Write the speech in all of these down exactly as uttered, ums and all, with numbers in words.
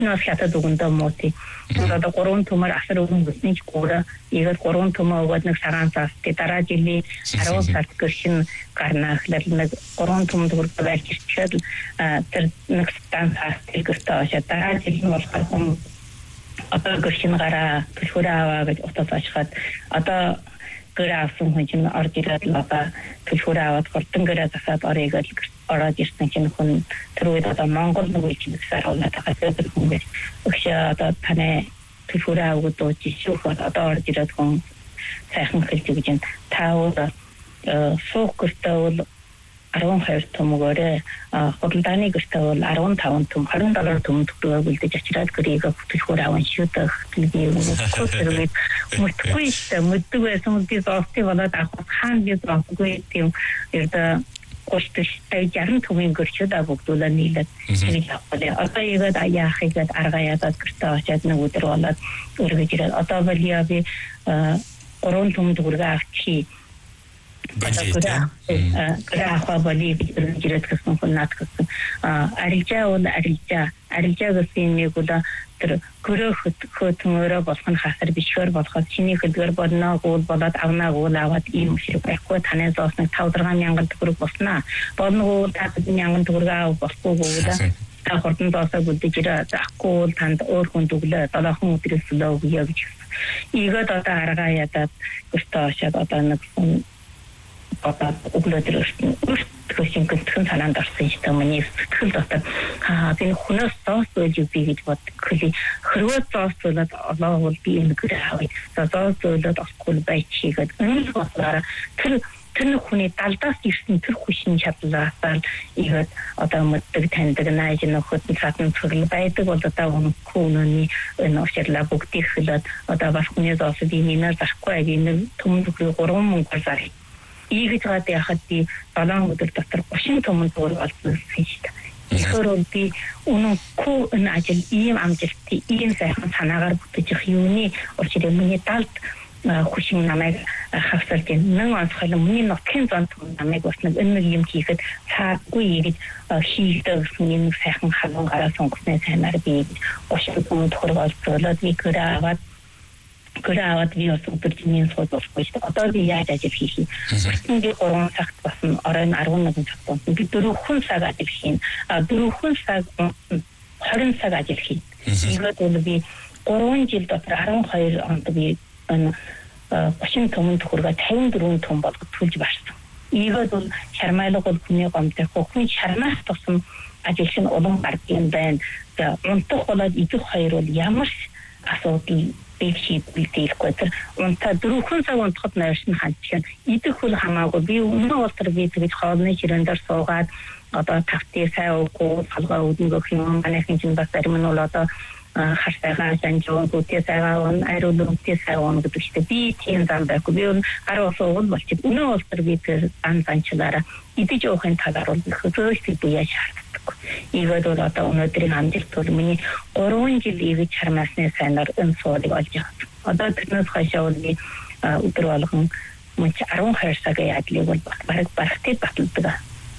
нас хятад өгөндөө муути. Одоо гурван төмөр асар өгөн бүсний гура игээд гурван төмөө өгөөд нэг сараан цаас тий дараа жилийн арван сард гэршин гарна гэхлээр нэг гурван төм төгрөг байж ирчихээд тэр нэг станц астил гэртээ очоод дараа жилийн болохоор хүм одоо гэршин гараа төлхөрөө аваа гэж утас ашгаад одоо гэр авсан хүн чинь орж ирээд л одоо төлхөрөө аваад гурдан гэрээ засаад орёо гэж ороод ирсэн чинь хүн тэр үед одоо Монгол нэг чинь сарвна тахаад хүн гэж өгшөө одоо таны төлхөрөө аваад дууж шүүх одоо орж ирээд хүн сайхан хэлж өгч юм та одоо суух гэртээ бол арван хоёр төмгөөрэ худалдааны гэртээ бол арван таван төм хорин долоо төм төгрөгөөр үлдэж очираад гэрийг төлхөр аван шүүдэх хэлбий үгүй мөтгүй мөтгүй байсан би зовтой болоод авах хаан би зовгүй тийм ердөө госттой яран төмийн гэрчүүд авагдуулаа нийлээд нэг авлаа одоо игээд аяах игээд аргаяад гэртээ очиад нэг өдөр болоод өргөж ирээд одоо бол яа би гурван төм төгрөгөө авчи Бажета. Граха бали гэрээд гэсэн хүн нат гэсэн. Арилжаа бол арилжаа. Арилжаа гэсэн нэг удаа тэр гөрөх хөтмөрө болох нь хасар бишгээр болоход чиний хөдгөр болно гол болоод авнаа гол аваад ийм шиг байхгүй танаас зоосныг тавд арван мянган төгрөг болсноо. Болно тасад мянган төгрөг авах болохгүй гоо та хурдан доосоо бүдэж ирээ ахгүй танд өөр хүн дүглээ долоохон өдрөөс лөө гэж. Ийгээд одоо аргаа ядаад өстөө очоод одоо нэг одоо өглөөдөр өөртөө гэнтхэн санаанд орсон ч юм уу сэтгэл дотор аа би хүнээс зоос болж би гэж бодгохгүй хөрвөө зоос болоод олоовол би энэ гэр авъя зоос болоод осгүй байчихгээд энэ болохоор тэр тэр хүний далдаас ирсэн тэр хүчин чадлаасаа игээд одоо мэддэг таньдаг нааж нөхөд цаатан цогл байдаг бол одоо хүмүүний энэ уширлаа бүгдийг хэлээд одоо бас хүний зоос дийнээр зарахгүй энэ төмөг гурван мөнгө зарах ийгэж гад яхад би долоон өдөр дотор гушин төмөнд өөр болсон шүү дээ. Тэгэхээр би үнэгүй энэ ажил ийм амжилттай ийм сайхан санаагаар бүтэж юуны учраас миний талд хүчин намайг хавсалж нэг онцгой миний нутгийн зам намайг бас нэг энэ юм хийхэд цаагүй ингэж хийдэг нэг сайхан халуун гараа сонгосноо саймаар би гушин төмөнд хөрөг олцуулаад би гэрээ аваад гэрээ аваад би бас өдөржиний суудуулах гэж одоо би яаж ажил хийх юм. Бидний гурван цагт басан оройн арван нэгэн цаг тун би дөрвөн цаг ажил хийн. А дөрвөн цаг хорин цаг ажил хийн. Иймээд бол би гурван жил дотор арван хоёр онд би энэ гушин төмөн төгрөгөө тавин дөрвөн том болгож төлж барсан. Иймээд бол шармайлаг бол хүний гомдох хүн шармаас тусам ажил шин улам гардаг юм байна. За унтах болоод идэх хоёр бол ямар асуудал бившид бэлдээхгүй тэр унта дөрвөн цаг унтахад нойршин хандчихна. Идэх хөл хамаагүй би өмнө болтор би тэгж хоолны ширэндэр суугаад одоо тавтыг сайн уугүй салгаа үүднөх юм манайхын чинь бас зарим нь бол одоо хашаагаа санжуу гүтээ сайгаан ариун нүтээ сайгаан гэдэг чинь би тийм зам байхгүй би араа суугал болчих. Өмнө болтор би тэр ан санчлаараа идэж явахын талаар бол хөөсөй буяа шаарддаг. Ийгээд бол одоо өнөөдрийн амжилт бол миний гурван жил ивэж хармаасны сайнаар энэ суулыг олж авсан. Одоо тэрнээс хойшоо бол би өдөр болгон мөн арван хоёр цагийн ядлыг бол бараг барахтыг баталдаг.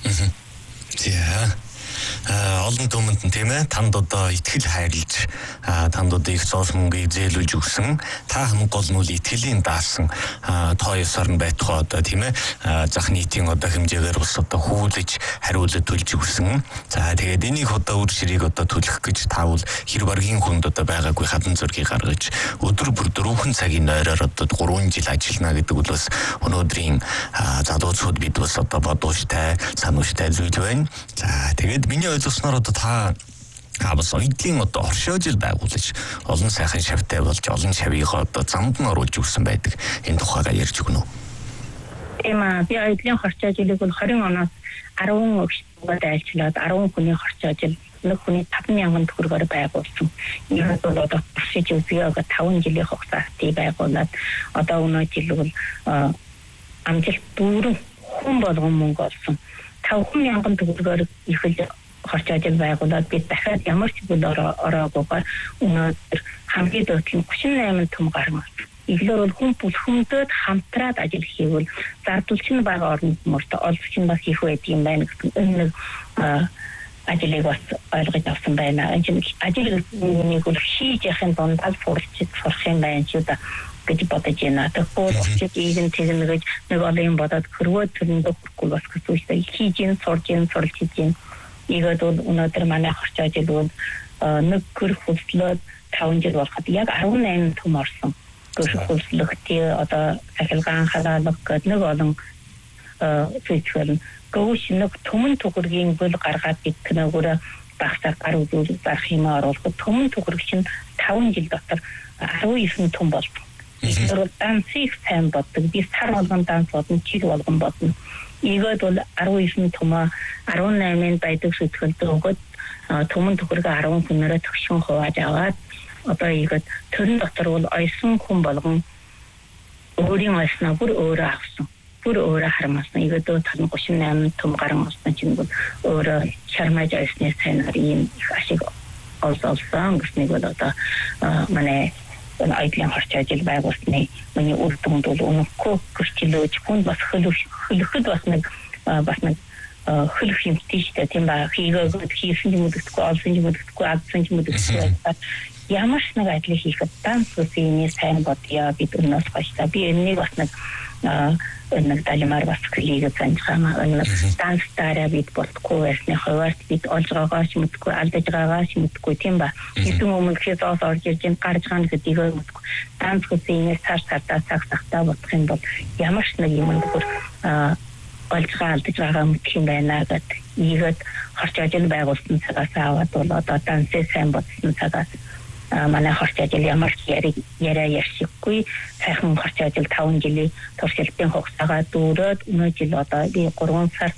Тийм. Олон түмэнд нь тийм ээ танд одоо итгэл хайрлаж танд одоо их зоос мөнгөийг зээлүүлж өгсөн та хамаг гол нь итгэлийн даасан тоо ёсоор нь байтугай одоо тийм ээ зах нийтийн одоо хэмжээгээр бас одоо хүүлж хариулт төлж өгсөн. За тэгээд энийг одоо үр ширийг одоо төлөх гэж таавал хэр баргийн хүнд одоо байгаагүй хадан зургийг гаргаж өдөр бүр дөрвөн цагийн нойроор одоо гурван жил ажиллана гэдэг бол бас өнөөдрийн залуучууд бид бас одоо бодууштай санууштай зүйл байна. За тэгээд миний ойлгосноор одоо та абс ойдын одоо оршоожил байгуулж олон сайхан шавтай болж олон шавийг одоо замд нь оруулж өгсөн байдаг. Энэ тухайга ярьж өгнө үү? Эма би ойдлын оршоожилыг бол двадцать оноос арван өгшгөөд айлчлаад арван хүний оршоожил нэг хүний таван мянган төгрөгөөр байгуулсан. Энэ бол одоо туршиж үзье гэж таван жилийн хугацаанд байгуулад одоо өнөө жил бол амжилт дүүрэн хүн болгон мөнгө олсон. таван мянган төгрөгөөр ихэл хорчоожил байгуулад би дахиад ямар ч бүл ороогүйгээр өнөөдөр хамгийн дөрвөн гучин найман том гарна. Иглэр бол хүн бүлхэндээ хамтраад ажил хийвэл зардалч нь бага орнд мөртө олж нь бас их байдаг юм байна гэсэн энэ нэг ажлыг бас ойлгож авсан байна. Энэ ажил нэг үл хийж яхин дундаа сурч сурах юм байна ч удаа гэж бодож байна. Тэгэхээр очиж ийм тийм нэг нэг олон бодоод хөрвөө төрөнд хүрхгүй бас хэвчээ хийж ин сурж ин сурч ин ийгээд бол өнөөдөр манай хорч ажил бол нэг гэр хөдлөөд таван жил болоход яг арван найман том орсон. Гэр хөдлөлтийн одоо сахилгаан халаалга гэдэг нэг олон фэйсбүүк гоош нэг төмөн төгрөгийн бүл гаргаад итгэнэгөөр багсаар гар үзүүл зарах юм оруулах төмөн төгрөг чинь таван жил дотор арван девять том болсон. Тэр дансыг сайн боддог. Би сар болгон данс бодно, жил болгон бодно. Ийгээд бол арван девять том арван наймын байдаг сэтгэлд өгөөд төмөн төгрөг арван хүнээрээ төгшин хувааж аваад одоо ийгээд төрн дотор бол ойсон хүн болгон өөрийн ойсноо бүр өөрөө авсан. Бүр өөрөө харамсан. Ийгээд тань тридцать восемь том гарan болсон чинь бол өөрөө шармаж ойсны сайнаар ийм их ашиг олсон гэснийг бол одоо манай айдлын хорч ажил байгуулсны миний үр дүнд бол өнөхгүй гэрчлөөж хүн бас хөлөхөд бас нэг бас нэг хөлөх юм тийштэй тийм ба хийгээд хийсэн юм үзэхгүй олсон юм үзэхгүй адсан юм үзэхгүй ямар ч нэг ажил хийхэд данс үсгийн сайн бодъё бид өнөөс хойшлаа би энийг бас нэг нэг талимаар бас хийгээд санджаана энэ данстаараа бид болтгүй байсны хуваарт бид олж байгаач мэдгүй алдаж байгаач мэдгүй тийм ба хэдэн өмнө гэхээс орж ирж ин гарч байгаа гэдгийг мэдгүй данс үсгийн сар сартаа цаг цагтаа бодох юм бол ямар ч нэг юм бүр олж алдаж байгаа мэдх юм байна гэдэг ийгээд хорч ажил байгуулсан цагаас аваад бол одоо дансээ сайн бодсон цагаас манай хорч ажил ямар ч яриг яриа ярьшиггүй сайхан хорч ажил таван жилийн туршилтын хугацаагаа дүүрээд өнөө жил одоо би гурван сар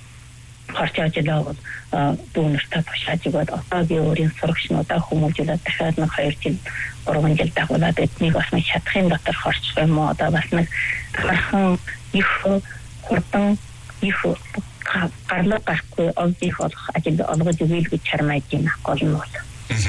хорч ажиллаа дүүнэртээ тушааж өгөөд одоо би өөрийн сурагчнуудаа хүмүүжүүлээд дахиад нэг хоёр жил гурван жил дагуулад эднийг бас нэг шатхын дотор хорчих юм уу одоо бас нэг хархан их хурдан их гарлаг гарахгүй олдих болох ажил олгож өгөөл гэж чармайж байна гол нь бол.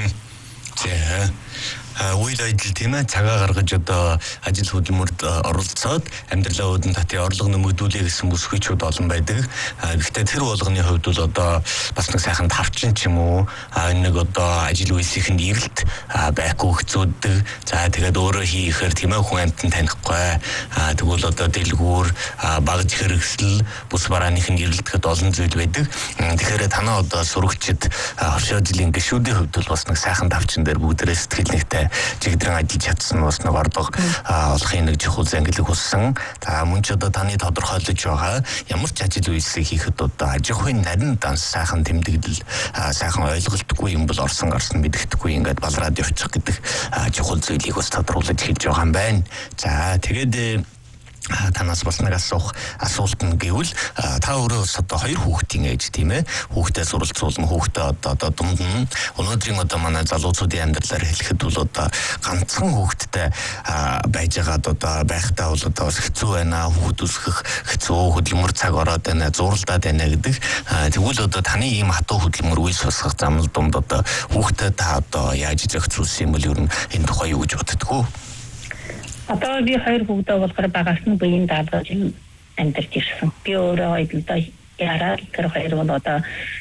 За үйл ажил тийм ээ цагаа гаргаж одоо ажил хөдөлмөрт оролцоод амьдралаа өөдөн татын орлого нэмэгдүүлэх гэсэн бүсгүйчүүд олон байдаг. Гэхдээ тэр болгоны хувьд бол одоо бас нэг сайхан тавчин ч юм уу нэг одоо ажил үйлсийнхэнд эрэлт байхгүй хэцүүддэг. За тэгээд өөрөө хийхээр тийм ээ хүн амтан танихгүй. Тэгвэл одоо дэлгүүр багж хэрэгсэл бус барааныхын эрэлтгэд олон зүйл байдаг. Тэгэхээр танаа одоо сурагчид хоршоо жилийн гишүүдийн хувьд бол бас нэг сайхан тавчин дээр бүгдээрээ сэтгэл нэгтэй чигдрэн ажиллаж чадсан бас нэг орлого олохын нэг чухал зангилэг болсон. За мөн ч одоо таны тодорхойлож байгаа ямар ч ажил үйлсийг хийхэд одоо аж ахуйн нарийн данс сайхан тэмдэглэл сайхан ойлголтгүй юм бол орсон гарсан мэддэхгүй ингээд балраад явчих гэдэг чухал зүйлийг бас тодруулж хэлж байгаа юм байна. За тэгээд танаас бас нэг асуух асуулт нь гэвэл та өөрөө одоо хоёр хүүхдийн ээж тийм ээ хүүхдээ суралцуулна хүүхдээ одоо одоо дунд нь өнөөдрийн одоо манай залуучуудын амьдралаар хэлэхэд бол одоо ганцхан хүүхдтэй байж байгаад одоо байхдаа бол одоо бас хэцүү байна хүүхд өсгөх хэцүү хөдөлмөр цаг ороод байна зууралдаад байна гэдэг тэгвэл одоо таны ийм хатуу хөдөлмөр үйл сусгах замнал дунд одоо хүүхдээ та одоо яаж зохицуулсан юм бол ер нь энэ тухай юу гэж боддгоо? Одоо би хоёр хүүхдээ болохоор багаас нь биеийн даалгавар амьдарч ирсэн. Би өөрөө айдалдаа яраад тэр хоёр бол одоо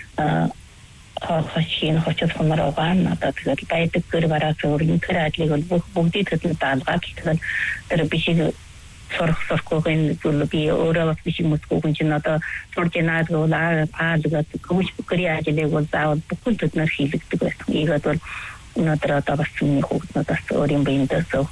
хашийн хочод хонор байгаа. Одоо тэгээд байдаг гэр бараа зөвөрн тэр ажлыг бол бүгдийг төдөн даалгаад тэгээд тэр бишиг сурах сурахгүйн зүйл би өөрөө бишиг мөсгүйн чинь одоо сурж яанад бол аа тэгээд көмөч бүкрийн ажлыг бол заавал бүхэл төднөр хийлэгдэг байсан. Ийгээд бол өнөөдөр одоо бас миний хүүхдүүд бас өөрийн биендээ зөв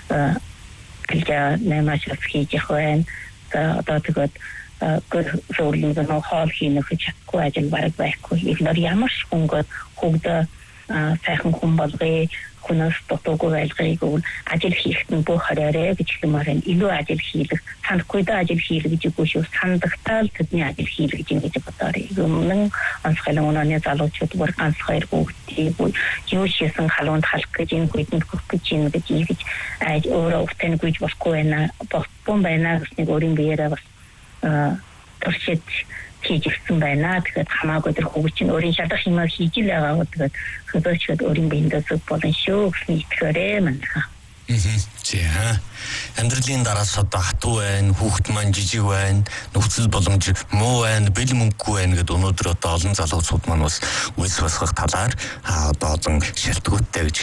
гэж нэмаш хийж явах. Одоо тэгээд зөвлөмж нь хоол хийх чадхгүй ажил бараг байхгүй. Ихнэр ямар ч хөнгө хөгд сайхан хүн болгоё хүнээс дутуугүй байлгыг бол ажил хийхэд нь бүх хараарэ гэж хэлмээр илүү ажил хийлэг санахгүй да ажил хийлэг гэж үгүй шүү сандагтаал тэдний ажил хийлэг гэж бодоорой. Өмнө анхлын өнөөний залуучууд бүр ганц хоёр хүүхдийг юу хийсэн халуунд халах гэж энэ хүйтэн хөх гэж юм гэж ийгэж өөрөө өвтөн гэж болохгүй байна. Босбон байна гэснийг өөрийн биеэрээ бас туршиж хийж ирсэн байна. Тэгэхээр хамаагүй тэр хүүхд чинь өөрийн шалгах юмаа хийж л байгаа. Тэгээд хөдөөчд өөрийн биендээ зүг болон шүү гэсэн итгээрээ манайха. За амьдралын дараас одоо хатуу байна, хүүхэд маань жижиг байна, нөхцөл боломж муу байна, бэл мөнгөгүй байна гэдэг өнөөдөр одоо олон залуучууд маань бас үс басгах талаар одоо олон шалтгаантай гэж